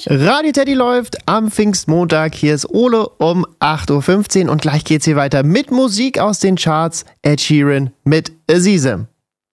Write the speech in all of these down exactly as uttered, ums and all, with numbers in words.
Quatsch. Radio Teddy läuft am Pfingstmontag. Hier ist Ole um acht Uhr fünfzehn und gleich geht's hier weiter mit Musik aus den Charts. Ed Sheeran mit Azize.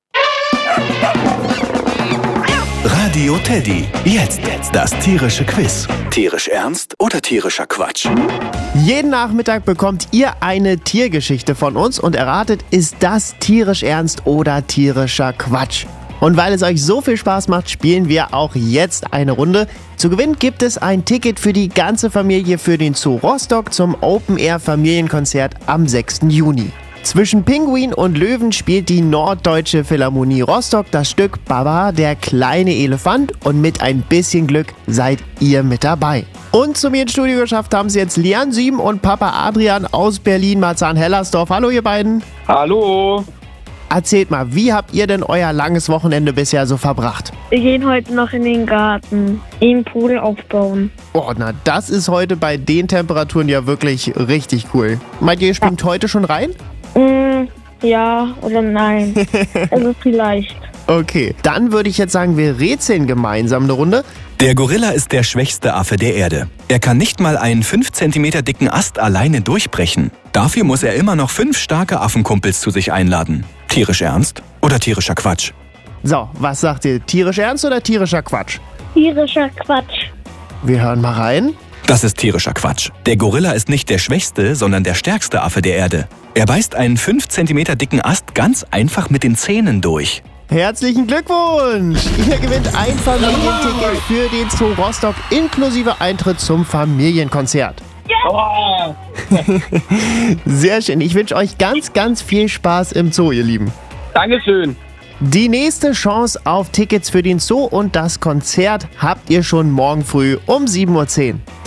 Radio Teddy. Jetzt. Jetzt das tierische Quiz. Tierisch ernst oder tierischer Quatsch? Jeden Nachmittag bekommt ihr eine Tiergeschichte von uns und erratet, ist das tierisch ernst oder tierischer Quatsch? Und weil es euch so viel Spaß macht, spielen wir auch jetzt eine Runde. Zu gewinnen gibt es ein Ticket für die ganze Familie für den Zoo Rostock zum Open-Air-Familienkonzert am sechsten Juni. Zwischen Pinguin und Löwen spielt die Norddeutsche Philharmonie Rostock das Stück Baba, der kleine Elefant, und mit ein bisschen Glück seid ihr mit dabei. Und zu mir ins Studio geschafft haben sie jetzt Lian Sieben und Papa Adrian aus Berlin-Marzahn-Hellersdorf. Hallo ihr beiden. Hallo. Erzählt mal, wie habt ihr denn euer langes Wochenende bisher so verbracht? Wir gehen heute noch in den Garten, einen Pool aufbauen. Oh, na das ist heute bei den Temperaturen ja wirklich richtig cool. Meint ihr, ihr springt heute schon rein? Mm, ja oder nein. Also vielleicht. Okay, dann würde ich jetzt sagen, wir rätseln gemeinsam eine Runde. Der Gorilla ist der schwächste Affe der Erde. Er kann nicht mal einen fünf Zentimeter dicken Ast alleine durchbrechen. Dafür muss er immer noch fünf starke Affenkumpels zu sich einladen. Tierisch ernst oder tierischer Quatsch? So, was sagt ihr? Tierisch ernst oder tierischer Quatsch? Tierischer Quatsch. Wir hören mal rein. Das ist tierischer Quatsch. Der Gorilla ist nicht der schwächste, sondern der stärkste Affe der Erde. Er beißt einen fünf Zentimeter dicken Ast ganz einfach mit den Zähnen durch. Herzlichen Glückwunsch! Ihr gewinnt ein Familienticket für den Zoo Rostock inklusive Eintritt zum Familienkonzert. Oh. Sehr schön. Ich wünsche euch ganz, ganz viel Spaß im Zoo, ihr Lieben. Dankeschön. Die nächste Chance auf Tickets für den Zoo und das Konzert habt ihr schon morgen früh um sieben Uhr zehn.